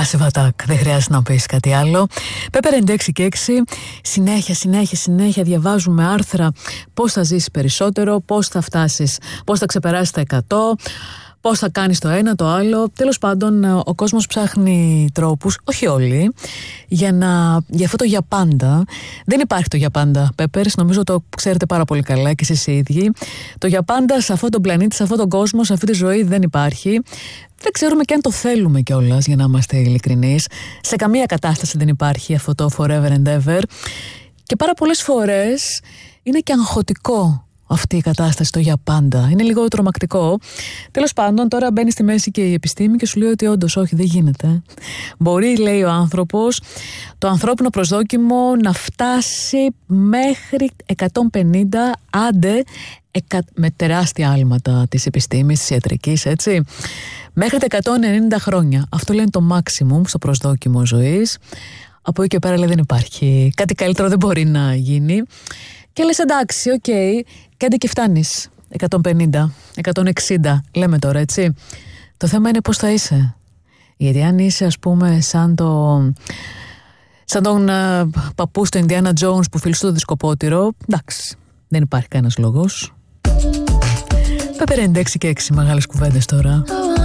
Μάση Βατάκ, δεν χρειάζεται να πεις κάτι άλλο. Πέπερ 96 και 6, συνέχεια διαβάζουμε άρθρα. Πώς θα ζήσεις περισσότερο, πώς θα φτάσεις, πώς θα ξεπεράσεις τα 100, πώς θα κάνεις το ένα, το άλλο. Τέλος πάντων, ο κόσμος ψάχνει τρόπους, όχι όλοι, για αυτό το για πάντα. Δεν υπάρχει το για πάντα, Πέπερς, νομίζω το ξέρετε πάρα πολύ καλά και εσείς οι ίδιοι. Το για πάντα σε αυτόν τον πλανήτη, σε αυτόν τον κόσμο, σε αυτή τη ζωή δεν υπάρχει. Δεν ξέρουμε και αν το θέλουμε κιόλας, για να είμαστε ειλικρινείς. Σε καμία κατάσταση δεν υπάρχει αυτό το forever and ever. Και πάρα πολλές φορές είναι και αγχωτικό αυτή η κατάσταση, το για πάντα. Είναι λίγο τρομακτικό. Τέλος πάντων, τώρα μπαίνει στη μέση και η επιστήμη και σου λέει ότι όντως όχι, δεν γίνεται. Μπορεί, λέει ο άνθρωπος, το ανθρώπινο προσδόκιμο να φτάσει μέχρι 150, άντε, με τεράστια άλματα της επιστήμης, της ιατρικής, έτσι, μέχρι τα 190 χρόνια. Αυτό λένε το maximum στο προσδόκιμο ζωής. Από εκεί και πέρα, λέει, δεν υπάρχει. Κάτι καλύτερο δεν μπορεί να γίνει. Και λες εντάξει, οκ, και άντε και φτάνεις 150, 160, λέμε τώρα, έτσι. Το θέμα είναι πώς θα είσαι. Γιατί αν είσαι, ας πούμε, σαν τον παππού στο Ινδιάνα Τζόουνς που φιλούσε το δισκοπότηρο, εντάξει, δεν υπάρχει κανένας λόγος. Πέπερ 96 και 6, μεγάλες κουβέντες τώρα.